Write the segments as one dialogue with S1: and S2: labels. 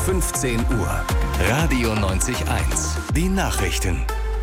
S1: 15 Uhr. Radio 90.1. Die Nachrichten.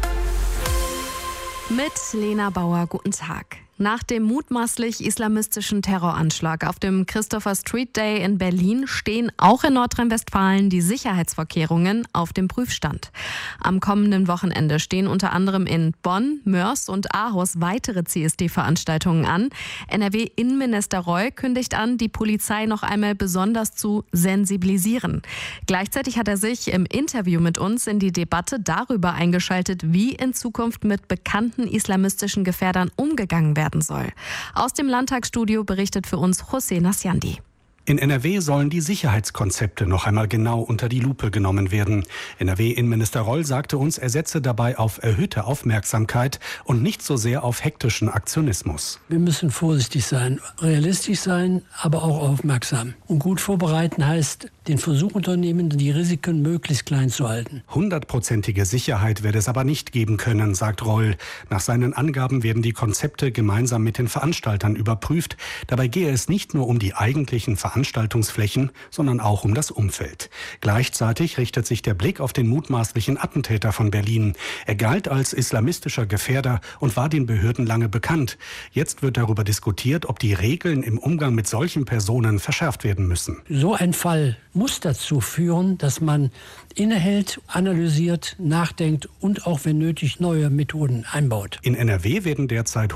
S2: Mit Lena Bauer, guten Tag. Nach dem mutmaßlich islamistischen Terroranschlag auf dem Christopher Street Day in Berlin stehen auch in Nordrhein-Westfalen die Sicherheitsvorkehrungen auf dem Prüfstand. Am kommenden Wochenende stehen unter anderem in Bonn, Mörs und Aarhus weitere CSD-Veranstaltungen an. NRW-Innenminister Reul kündigt an, die Polizei noch einmal besonders zu sensibilisieren. Gleichzeitig hat er sich im Interview mit uns in die Debatte darüber eingeschaltet, wie in Zukunft mit bekannten islamistischen Gefährdern umgegangen werden soll. Aus dem Landtagsstudio berichtet für uns José Nasciandi.
S3: In NRW sollen die Sicherheitskonzepte noch einmal genau unter die Lupe genommen werden. NRW-Innenminister Reul sagte uns, er setze dabei auf erhöhte Aufmerksamkeit und nicht so sehr auf hektischen Aktionismus.
S4: Wir müssen vorsichtig sein, realistisch sein, aber auch aufmerksam. Und gut vorbereiten heißt, den Versuch unternehmen, die Risiken möglichst klein zu halten.
S3: 100%ige Sicherheit werde es aber nicht geben können, sagt Reul. Nach seinen Angaben werden die Konzepte gemeinsam mit den Veranstaltern überprüft. Dabei gehe es nicht nur um die eigentlichen Veranstaltungsflächen, sondern auch um das Umfeld. Gleichzeitig richtet sich der Blick auf den mutmaßlichen Attentäter von Berlin. Er galt als islamistischer Gefährder und war den Behörden lange bekannt. Jetzt wird darüber diskutiert, ob die Regeln im Umgang mit solchen Personen verschärft werden müssen.
S4: So ein Fall muss dazu führen, dass man innehält, analysiert, nachdenkt und auch, wenn nötig, neue Methoden einbaut.
S3: In NRW werden derzeit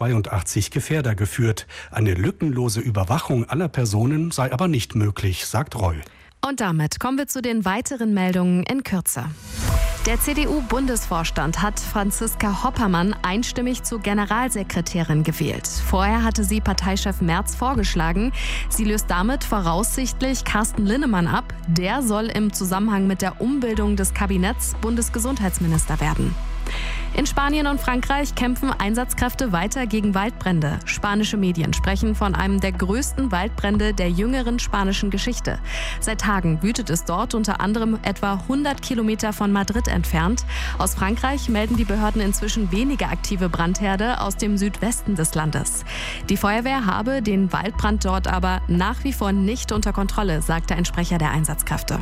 S3: 182 Gefährder geführt. Eine lückenlose Überwachung aller Personen sei aber nicht möglich, sagt Reul.
S2: Und damit kommen wir zu den weiteren Meldungen in Kürze. Der CDU-Bundesvorstand hat Franziska Hoppermann einstimmig zur Generalsekretärin gewählt. Vorher hatte sie Parteichef Merz vorgeschlagen. Sie löst damit voraussichtlich Carsten Linnemann ab. Der soll im Zusammenhang mit der Umbildung des Kabinetts Bundesgesundheitsminister werden. In Spanien und Frankreich kämpfen Einsatzkräfte weiter gegen Waldbrände. Spanische Medien sprechen von einem der größten Waldbrände der jüngeren spanischen Geschichte. Seit Tagen wütet es dort, unter anderem etwa 100 Kilometer von Madrid entfernt. Aus Frankreich melden die Behörden inzwischen weniger aktive Brandherde aus dem Südwesten des Landes. Die Feuerwehr habe den Waldbrand dort aber nach wie vor nicht unter Kontrolle, sagte ein Sprecher der Einsatzkräfte.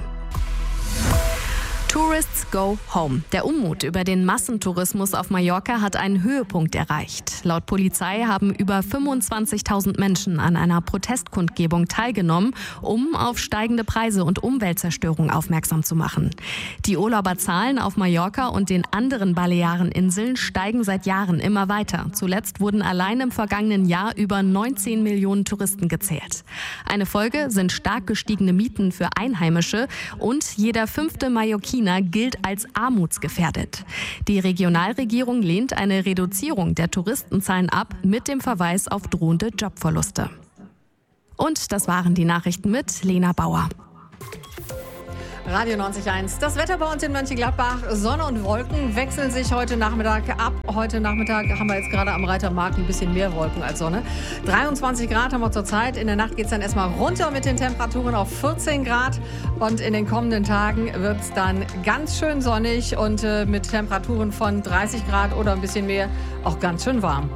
S2: Tourists go home. Der Unmut über den Massentourismus auf Mallorca hat einen Höhepunkt erreicht. Laut Polizei haben über 25.000 Menschen an einer Protestkundgebung teilgenommen, um auf steigende Preise und Umweltzerstörung aufmerksam zu machen. Die Urlauberzahlen auf Mallorca und den anderen Baleareninseln steigen seit Jahren immer weiter. Zuletzt wurden allein im vergangenen Jahr über 19 Millionen Touristen gezählt. Eine Folge sind stark gestiegene Mieten für Einheimische und jeder 5. Mallorquiner gilt als armutsgefährdet. Die Regionalregierung lehnt eine Reduzierung der Touristenzahlen ab mit dem Verweis auf drohende Jobverluste. Und das waren die Nachrichten mit Lena Bauer.
S5: Radio 90.1. Das Wetter bei uns in Mönchengladbach. Sonne und Wolken wechseln sich heute Nachmittag ab. Heute Nachmittag haben wir jetzt gerade am Reitermarkt ein bisschen mehr Wolken als Sonne. 23 Grad haben wir zurzeit. In der Nacht geht es dann erstmal runter mit den Temperaturen auf 14 Grad. Und in den kommenden Tagen wird es dann ganz schön sonnig und mit Temperaturen von 30 Grad oder ein bisschen mehr auch ganz schön warm.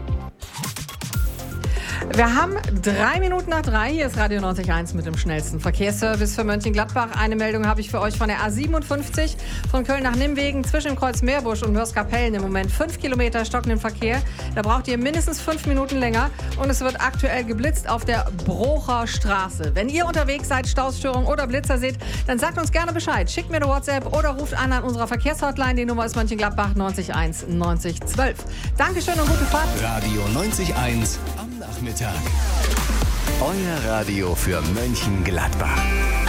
S5: Wir haben 3 Minuten nach 3. Hier ist Radio 90.1 mit dem schnellsten Verkehrsservice für Mönchengladbach. Eine Meldung habe ich für euch von der A57 von Köln nach Nimwegen zwischen Kreuz Meerbusch und Mörs-Kapellen. Im Moment 5 Kilometer stockenden Verkehr. Da braucht ihr mindestens 5 Minuten länger. Und es wird aktuell geblitzt auf der Brocher Straße. Wenn ihr unterwegs seid, Stausstörung oder Blitzer seht, dann sagt uns gerne Bescheid. Schickt mir eine WhatsApp oder ruft an unserer Verkehrshotline. Die Nummer ist Mönchengladbach 901 90 12. Dankeschön und gute Fahrt.
S1: Radio 90.1 am Nachmittag. Euer Radio für Mönchengladbach.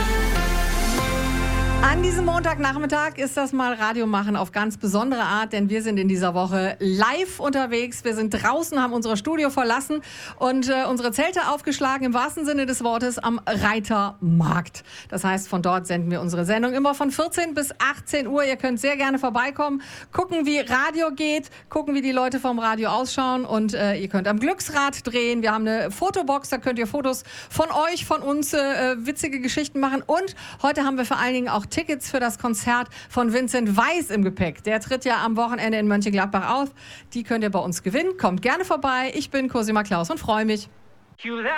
S5: An diesem Montagnachmittag ist das mal Radio machen auf ganz besondere Art, denn wir sind in dieser Woche live unterwegs. Wir sind draußen, haben unser Studio verlassen und unsere Zelte aufgeschlagen, im wahrsten Sinne des Wortes, am Reitermarkt. Das heißt, von dort senden wir unsere Sendung immer von 14 bis 18 Uhr. Ihr könnt sehr gerne vorbeikommen, gucken, wie Radio geht, gucken, wie die Leute vom Radio ausschauen und ihr könnt am Glücksrad drehen. Wir haben eine Fotobox, da könnt ihr Fotos von euch, von uns, witzige Geschichten machen und heute haben wir vor allen Dingen auch Tickets für das Konzert von Vincent Weiss im Gepäck. Der tritt ja am Wochenende in Mönchengladbach auf. Die könnt ihr bei uns gewinnen. Kommt gerne vorbei. Ich bin Cosima Klaus und freue mich.